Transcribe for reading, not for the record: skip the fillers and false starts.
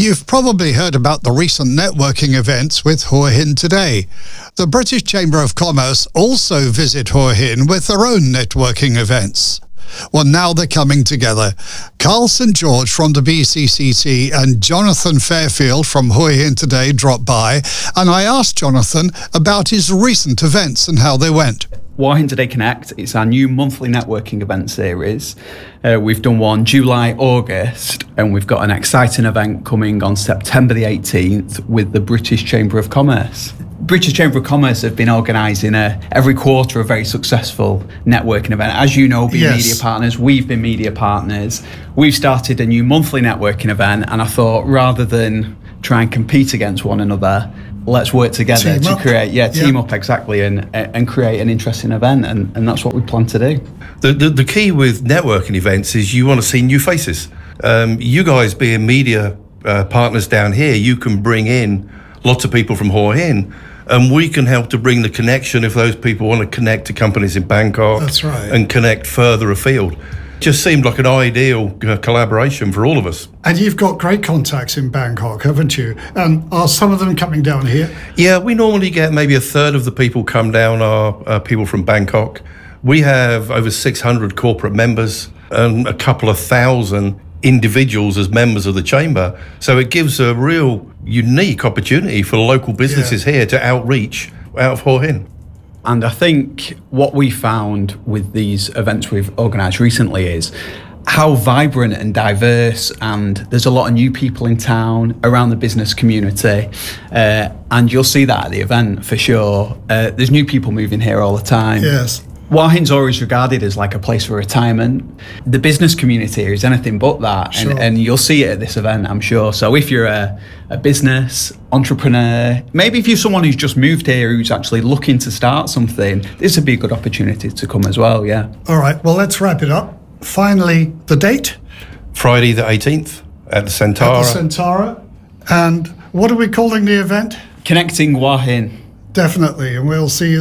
You've probably heard about the recent networking events with Hua Hin today. The British Chamber of Commerce also visit Hua Hin with their own networking events. Well, now they're coming together. Carl St. George from the BCCC and Jonathan Fairfield from Hua Hin today dropped by, and I asked Jonathan about his recent events and how they went. Hua Hin Today Connect, it's our new monthly networking event series. We've done one July, August, and we've got an exciting event coming on September the 18th with the British Chamber of Commerce. British Chamber of Commerce have been organising every quarter a very successful networking event. As you know, being media partners, we've been media partners. We've started a new monthly networking event, and I thought rather than try and compete against one another, let's work together to create, team up exactly, and create an interesting event, and that's what we plan to do. The key with networking events is you want to see new faces. You guys being media partners down here, you can bring in lots of people from Hua Hin, and we can help to bring the connection if those people want to connect to companies in Bangkok. That's right. And connect further afield. Just seemed like an ideal collaboration for all of us. And you've got great contacts in Bangkok, haven't you? And are some of them coming down here? Yeah, we normally get maybe a third of the people come down are people from Bangkok. We have over 600 corporate members and a couple of thousand individuals as members of the chamber. So it gives a real unique opportunity for local businesses here to outreach out of Hua Hin. And I think what we found with these events we've organised recently is how vibrant and diverse, and there's a lot of new people in town around the business community, and you'll see that at the event for sure. There's new people moving here all the time. Yes. Hua Hin's always regarded as like a place for retirement. The business community here is anything but that, and you'll see it at this event, I'm sure. So if you're a business entrepreneur, maybe if you're someone who's just moved here who's actually looking to start something, this would be a good opportunity to come as well, yeah. All right, well, let's wrap it up. Finally, the date? Friday the 18th at the Centara. At the Centara. And what are we calling the event? Connecting Hua Hin. Definitely, and we'll see you